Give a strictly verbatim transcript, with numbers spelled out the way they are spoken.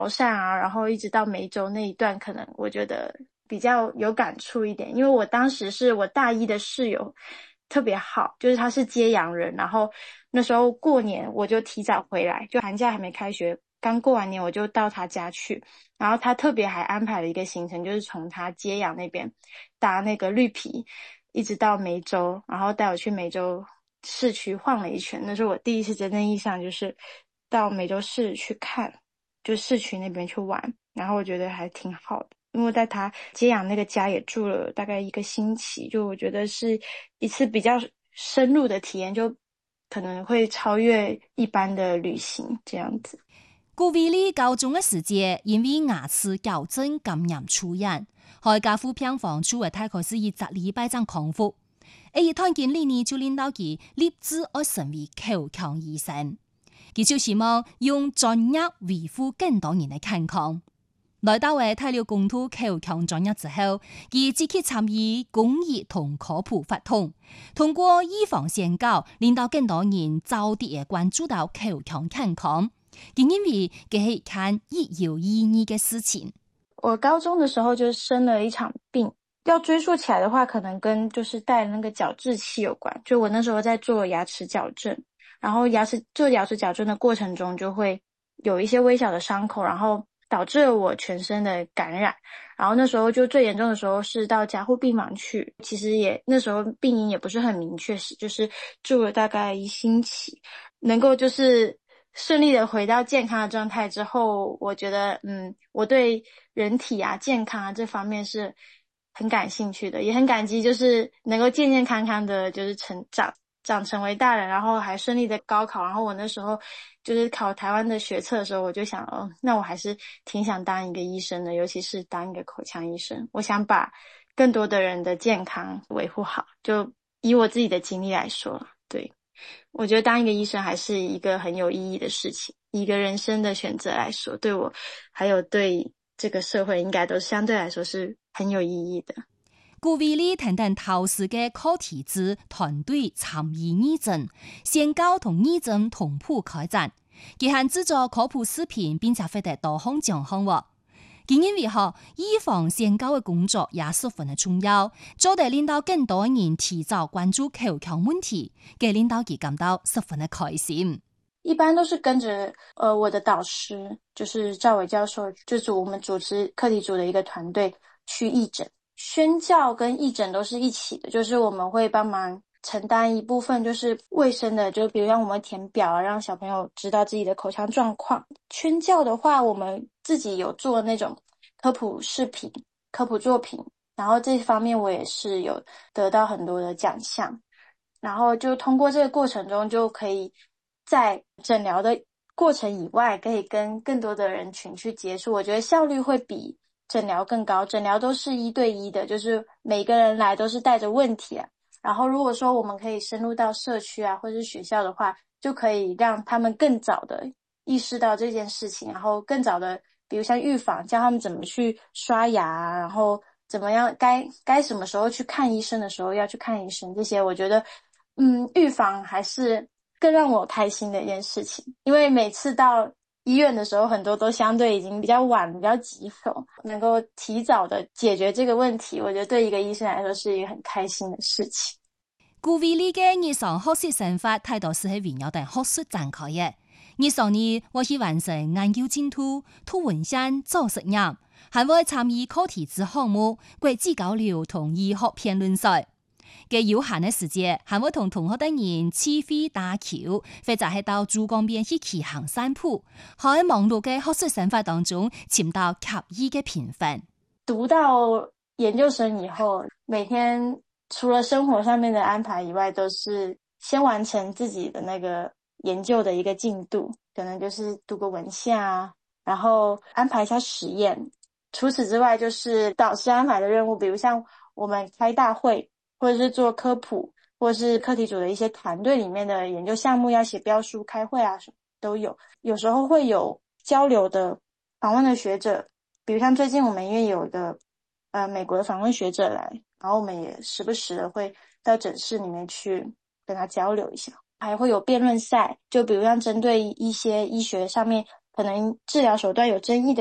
汕啊，然后一直到梅州那一段，可能我觉得比较有感触一点，因为我当时是我大一的室友特别好，就是他是揭阳人，然后那时候过年我就提早回来，就寒假还没开学，刚过完年我就到他家去，然后他特别还安排了一个行程，就是从他揭阳那边搭那个绿皮一直到梅州，然后带我去梅州市区晃了一圈，那是我第一次真正意义上就是到梅州市去看，就市区那边去玩，然后我觉得还挺好的，因为在他揭阳那个家也住了大概一个星期，就我觉得是一次比较深入的体验，就可能会超越一般的旅行这样子。 顾威利高中嘅時節，因為牙齒矯正感染出院，喺家父病房住嘅大概是一十禮拜才康復。而一段經歷呢，就令到佢立志要成為口腔醫生。佢就希望用專業維護更多人嘅健康。來到嘅大陸攻讀口腔專業之後，佢積極參與公益同科普活動，通過預防宣教，令到更多人早啲嘅關注到口腔健康。佢認為佢係一件亦有意義嘅事情。 我高中的時候就生了一場病，要追溯起來的話，可能跟就是帶那個矯治器有關。就我那時候在做牙齒矯正，然後牙齒做牙齒矯正的過程中，就會有一些微小的傷口，然後導致了我全身的感染。然後那時候就最嚴重的時候是到加護病房去，其實也那時候病因也不是很明確，就是住了大概一星期，能夠就是順利的回到健康的狀態之後，我覺得嗯，我對人體啊健康啊這方面是很感興趣的，也很感激就是能夠健健康康的就是成長長成為大人，然後還順利的高考。然後我那時候就是考台灣的學測的時候，我就想哦，那我還是挺想當一個醫生的，尤其是當一個口腔醫生，我想把更多的人的健康維護好，就以我自己的經歷來說，對，我覺得當一個醫生還是一個很有意義的事情，一個人生的選擇來說，對我還有對這個社會應該都相對來說是很有意義的。 顧威利等等透視嘅課題之團隊參與義診，宣教同義診同步開展，佢還製作科普視頻並且獲得多項獎項喎。佢認為嗬，預防宣教嘅工作也十分的重要，做得令到更多人提早關注口腔問題，給令到佢感到十分的開心。 一般都是跟着呃我的導師，就是趙偉教授，就是我們主持課題組的一個團隊去義診。宣教跟義診都是一起的，就是我們會幫忙承擔一部分就是衛生的，就比如讓我們填表啊，讓小朋友知道自己的口腔狀況。宣教的話，我們自己有做那種科普視頻、科普作品，然後這方面我也是有得到很多的獎項，然後就通過這個過程中就可以在診療的過程以外，可以跟更多的人群去接觸，我覺得效率會比診療更高。診療都是一對一的，就是每個人來都是帶着問題啊，然後如果說我們可以深入到社區啊或者是學校的話，就可以讓他們更早的意識到這件事情，然後更早的比如像預防，教他們怎麼去刷牙啊，然後怎麼樣該該什麼時候去看醫生的時候要去看醫生，這些我覺得嗯，預防還是更讓我開心的一件事情，因為每次到醫院的時候，很多都相對已經比較晚，比較棘手，能夠提早的解決這個問題，我覺得對一個醫生來說是一個很開心的事情。 顧威利嘅日常學習生活態度是喺圍繞定學術展開嘅。日常呢，我去完成研究進度、圖文獻、做實驗，還會參與課題之項目、國際交流同醫學辯論賽。嘅有限嘅時間，還會同同學等人黐飛打球，或者係到珠江邊去騎行散步，喺忙碌嘅學術生活當中尋到合意嘅平衡。 讀到研究生以後，每天除了生活上面的安排以外，都是先完成自己的那個研究的一個進度，可能就是讀個文獻啊，然後安排一下實驗。除此之外，就是導師安排的任務，比如像我們開大會，或者是做科普，或者是課題組的一些團隊裡面的研究項目要寫標書、開會啊，什麼都有。有時候會有交流的訪問的學者，比如像最近我們因為有一個呃美國的訪問學者來，然後我們也時不時的會到診室裡面去跟他交流一下。還會有辯論賽，就比如像針對一些醫學上面可能治疗手段有爭議的